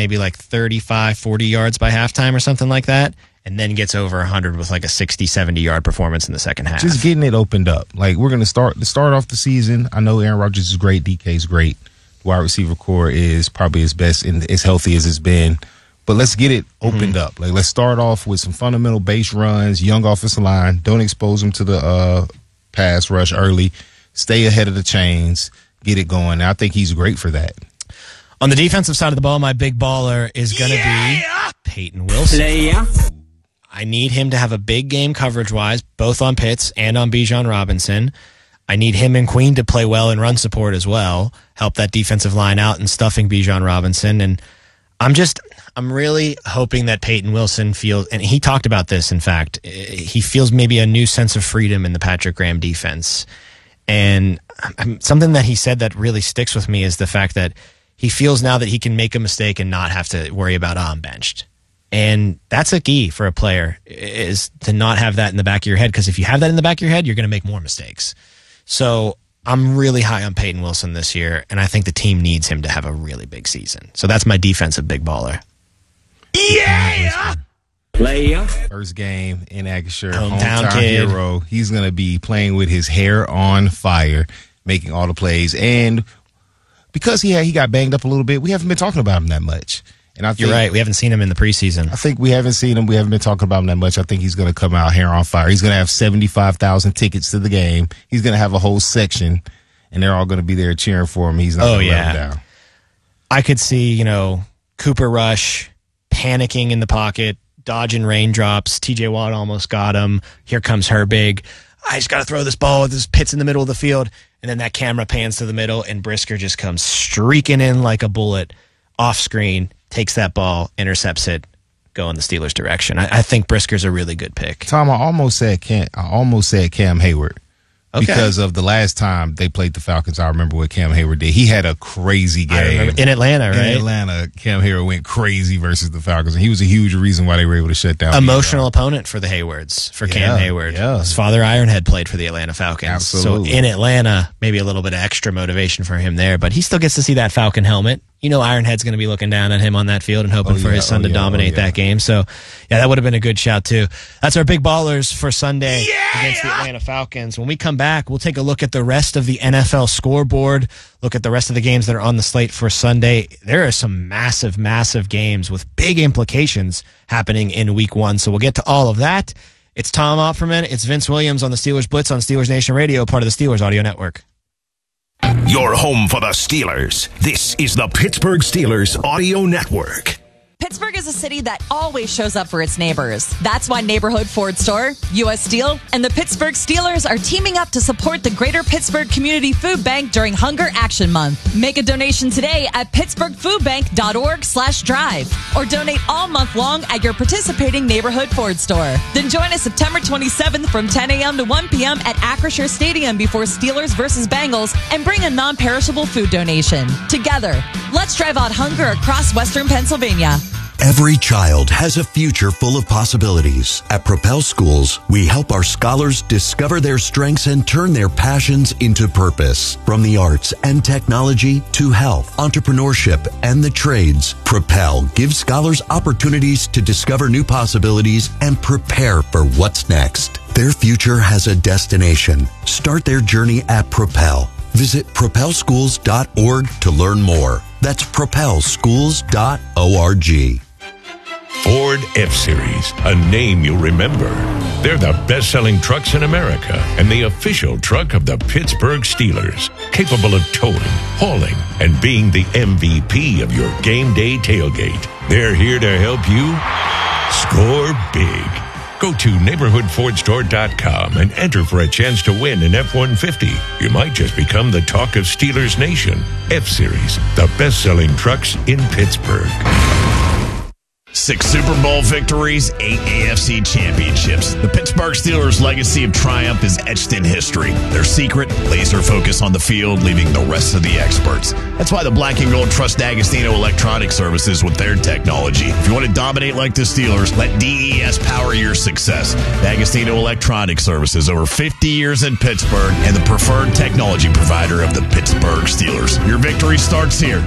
maybe like 35, 40 yards by halftime or something like that, and then gets over 100 with like a 60, 70-yard performance in the second half. Just getting it opened up. Like, we're going to start off the season. I know Aaron Rodgers is great. DK is great. The wide receiver core is probably his best and as healthy as it's been. But let's get it opened up. Like, let's start off with some fundamental base runs, young offensive line. Don't expose them to the pass rush early. Stay ahead of the chains. Get it going. And I think he's great for that. On the defensive side of the ball, my big baller is going to be Peyton Wilson. I need him to have a big game coverage-wise, both on Pitts and on Bijan Robinson. I need him and Queen to play well in run support as well, help that defensive line out and stuffing Bijan Robinson. And I'm really hoping that Peyton Wilson feels, and he talked about this, in fact, he feels maybe a new sense of freedom in the Patrick Graham defense. And something that he said that really sticks with me is the fact that he feels now that he can make a mistake and not have to worry about, I'm benched. And that's a key for a player, is to not have that in the back of your head, because if you have that in the back of your head, you're going to make more mistakes. So I'm really high on Peyton Wilson this year, and I think the team needs him to have a really big season. So that's my defensive big baller. Yeah! First game in Acrisure, hometown kid. Hero. He's going to be playing with his hair on fire, making all the plays. And because he got banged up a little bit, we haven't been talking about him that much. And I think, you're right. We haven't seen him in the preseason. I think we haven't seen him. We haven't been talking about him that much. I think he's going to come out hair on fire. He's going to have 75,000 tickets to the game. He's going to have a whole section, and they're all going to be there cheering for him. He's not going to let him down. I could see, Cooper Rush panicking in the pocket, dodging raindrops. TJ Watt almost got him. Here comes Herbig. I just got to throw this ball. There's Pitts in the middle of the field. And then that camera pans to the middle, and Brisker just comes streaking in like a bullet off screen, takes that ball, intercepts it, go in the Steelers' direction. I think Brisker's a really good pick. Tom, I almost said Cam Hayward. Okay. Because of the last time they played the Falcons. I remember what Cam Hayward did. He had a crazy game. In Atlanta, right? In Atlanta, Cam Hayward went crazy versus the Falcons, and he was a huge reason why they were able to shut down. Emotional opponent for the Haywards, for Cam Hayward. Yeah. His father, Ironhead, played for the Atlanta Falcons. Absolutely. So in Atlanta, maybe a little bit of extra motivation for him there, but he still gets to see that Falcon helmet. Ironhead's going to be looking down at him on that field and hoping for his son to dominate that game. So, that would have been a good shout, too. That's our big ballers for Sunday against the Atlanta Falcons. When we come back, we'll take a look at the rest of the NFL scoreboard, look at the rest of the games that are on the slate for Sunday. There are some massive, massive games with big implications happening in Week 1. So we'll get to all of that. It's Tom Opperman. It's Vince Williams on the Steelers Blitz on Steelers Nation Radio, part of the Steelers Audio Network. Your home for the Steelers. This is the Pittsburgh Steelers Audio Network. Pittsburgh is a city that always shows up for its neighbors. That's why Neighborhood Ford Store, U.S. Steel, and the Pittsburgh Steelers are teaming up to support the Greater Pittsburgh Community Food Bank during Hunger Action Month. Make a donation today at pittsburghfoodbank.org/drive or donate all month long at your participating Neighborhood Ford Store. Then join us September 27th from 10 a.m. to 1 p.m. at Acrisure Stadium before Steelers versus Bengals and bring a non-perishable food donation. Together, let's drive out hunger across Western Pennsylvania. Every child has a future full of possibilities. At Propel Schools, we help our scholars discover their strengths and turn their passions into purpose. From the arts and technology to health, entrepreneurship, and the trades, Propel gives scholars opportunities to discover new possibilities and prepare for what's next. Their future has a destination. Start their journey at Propel. Visit propelschools.org to learn more. That's propelschools.org. Ford F-Series, a name you'll remember. They're the best-selling trucks in America and the official truck of the Pittsburgh Steelers, capable of towing, hauling, and being the MVP of your game day tailgate. They're here to help you score big. Go to neighborhoodfordstore.com and enter for a chance to win an F-150. You might just become the talk of Steelers Nation. F-Series, the best-selling trucks in Pittsburgh. 6 Super Bowl victories, 8 AFC championships. The Pittsburgh Steelers' legacy of triumph is etched in history. Their secret, laser focus on the field, leaving the rest of the experts. That's why the Black and Gold trust D'Agostino Electronic Services with their technology. If you want to dominate like the Steelers, let DES power your success. D'Agostino Electronic Services, over 50 years in Pittsburgh, and the preferred technology provider of the Pittsburgh Steelers. Your victory starts here.